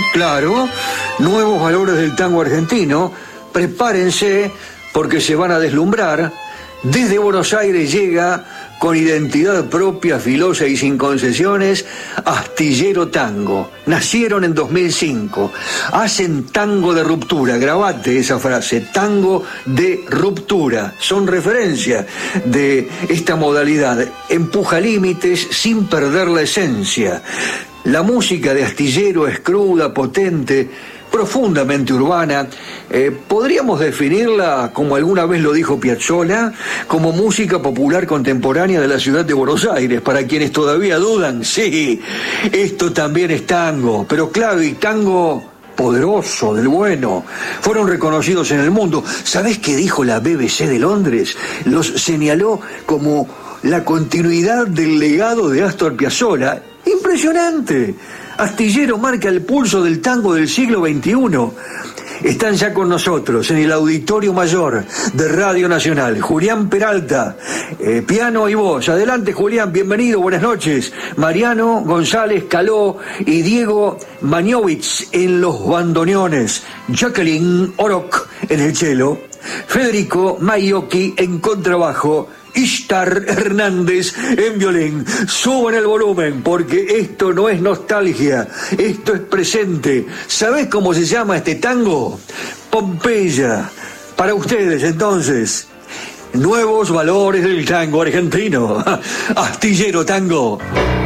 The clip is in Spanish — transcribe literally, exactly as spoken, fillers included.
claro, nuevos valores del tango argentino. Prepárense porque se van a deslumbrar. Desde Buenos Aires llega, con identidad propia, filosa y sin concesiones, Astillero Tango. Nacieron en dos mil cinco. Hacen tango de ruptura. Grabate esa frase, tango de ruptura. Son referencia de esta modalidad. Empuja límites sin perder la esencia. La música de Astillero es cruda, potente, profundamente urbana. Eh, podríamos definirla, como alguna vez lo dijo Piazzolla, como música popular contemporánea de la ciudad de Buenos Aires. Para quienes todavía dudan, sí, esto también es tango, pero claro, y tango poderoso, del bueno. Fueron reconocidos en el mundo. ¿Sabés qué dijo la B B C de Londres? Los señaló como la continuidad del legado de Astor Piazzolla. Impresionante. Astillero marca el pulso del tango del siglo veintiuno. Están ya con nosotros en el Auditorio Mayor de Radio Nacional Julián Peralta, eh, piano y voz. Adelante, Julián, bienvenido, buenas noches. Mariano González Caló y Diego Mañovitz en los bandoneones, Jacqueline Oroc en el cello, Federico Maiocchi en contrabajo, Ishtar Hernández en violín. Suban el volumen porque esto no es nostalgia, esto es presente. ¿Sabés cómo se llama este tango? Pompeya. Para ustedes entonces, nuevos valores del tango argentino. Astillero Tango.